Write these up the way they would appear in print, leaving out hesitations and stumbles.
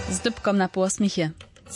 z dybkom na posmichie.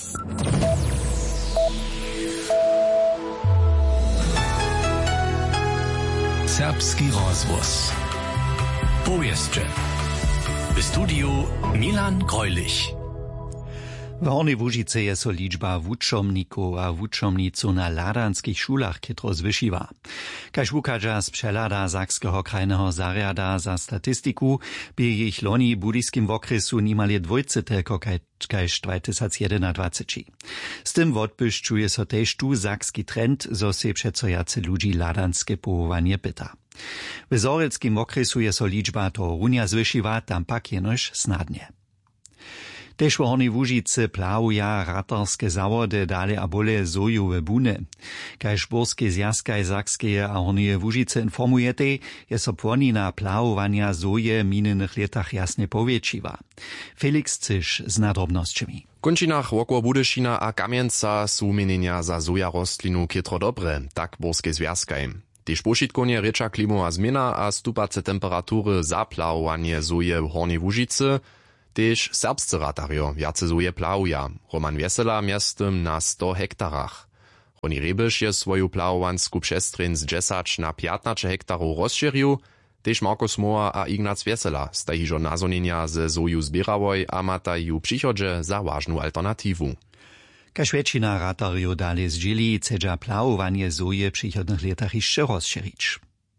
Serbski rozvoz. Powieszcze. W studiu Milan Greulich. W Hornej Łužice je so liczba wučomnikov a wučomnicu na ladanskich šulach kytro zvyšiva. Kaž wukađa z přelada Sakskeho krajneho zariada za statistiku, by ich loni budiskim wokresu nimalie dvojcytelko kaž 2021. Z tym wodbyšćuje so tež tu sakski trend, zo se přeco jace ludzi ladanske powowanie pyta. W Zorelskim wokresu je so liczba to runia zvyšiva, tam pak jenož snadnie. Tež v Hornej Łužice plavuja ratarske zawody dale a bole zojowe bune. Kaž Borske zjazkaj Sakskeje a Horneje Łužice informujete, je so płonina plavovania zoje minionych letach jasne powiększyła. Felix Cyš z nadrobnosćami. W končinach wokół Budyšina a Kamjenca su mienienia za zoja rostlinu kytro dobre, tak Borske zjazkaj. Tež pošitkovnje reča klimova zmiena a stupace temperatury za plavovanie zoje v Hornej Łužice, tež serbscy ratarjo jace zoje plavuja. Roman Wesela miastem na 100 hektarach. Roni Rebiš je svoju plavovansku přestrin z 10 na 15 hektarów rozširil, tež Marko Smoa a Ignac Wesela stajižo nazonenia ze zoju zbierawoj a matajú přichodže za vážnu alternativu. Kaž väčšina ratarjo dale zdźěli, chcedža plavovanie zoje v přichodnych letach jeszcze rozširić.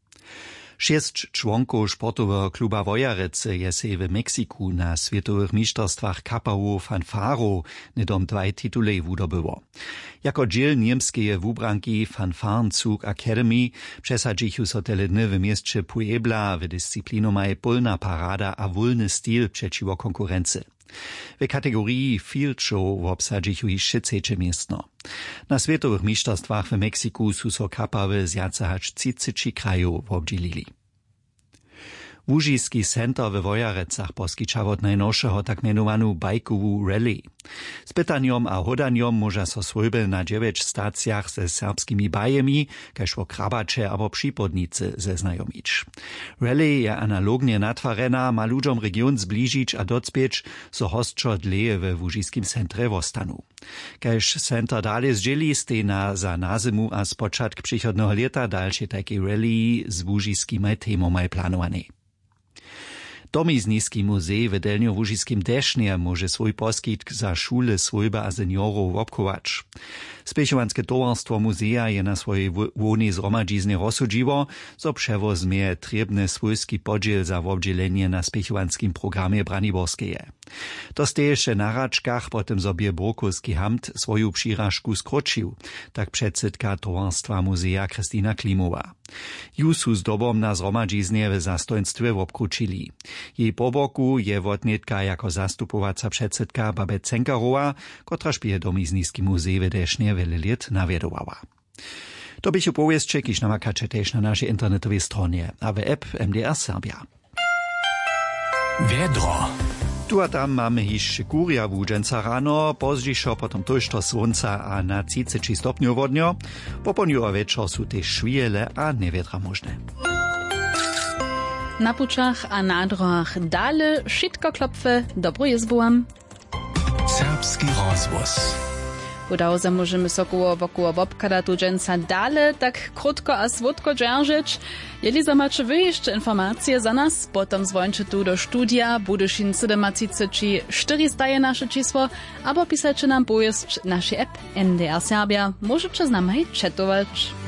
6 członków sportowego kluba Wojarece je se w Meksiku na światowych mistrzostwach kapało fanfaro nedom 2 titule wudobyło. Jako dziel niemskie wubranki Fanfarenzug Academy przesadzichu so tele dny w mieście Puebla w dyscyplinomaj polna parada a wolny styl przeciwko konkurencji. W kategorii field show w obsadzichu i 30 miestno. Na światowych mistrzostwach w Meksiku su so kapawy z jace hacz 30 krajów obdzielili. Łužiski center we Wojarecach poskiča od najnowszego tak mianowanu bajkowu rally. Z pytaniom a hodaniom może so swojby na 9 stacjach ze serbskimi bajemi, kaž wo krabacze abo przypodnicy zeznajomić. Rally je analognie natwarena, ma ludziom region zbližić a docpieć, so hostčo dleje we Łužiskim centre wostanu. Kaž center dalej zdźeli stejna za nazymu a z początku przychodnego leta dalsze takie rally z łužiskimi temomaj planowane. Domizniski muzej w Delnjo-Łužiskim Dešnie może swój poskitk za szule swojba a seniorów obkować. Spěchowanske towarstwo muzeja je na swojej woni zromadzizny rozsudziło, zo przewozmie trebny swójski podziel za wobdzielenie na spěchowanskim programie Braniborskeje. To steješe na račkach potem sobie Burkuski Hamt swoju přiražku skročił, tak předsydka towarstwa muzeja Kristina Klimowa. Ju su z dobom na zromadziznie w zastojnstwie obkručili. Jej po boku je wotnetka jako zastupowaca předsydka Babet Cenkarowa, kotraž by je domizniski muzej w Dešnie wiele lat nawiedowała. To bychu powieszcze, kiż namakacze też na naszej internetowej stronie, a w app MDR Serbia. Vedro. Tu a tam mamy hisz kuria wudźenca rano, pozdźišo potom tojšto słonca a na 30 stopniów wodnio, poponiu a večer su też švijele a newiedra možne. Na pučach a na drogach dale šitko klopfe, dobro jezbuam. Serbski rozvoz. Udałza możemy sokoło wokół obkada tu dżęca dale, tak krótko a słodko dzierżyć. Jeli zamacie wy jeszcze informacje za nas, potem dzwońcie tu do studia Budyšin 734 staje nasze czysło, albo pisajcie nam pojazd naszej app MDR Serbia. Możecie z nami chatować.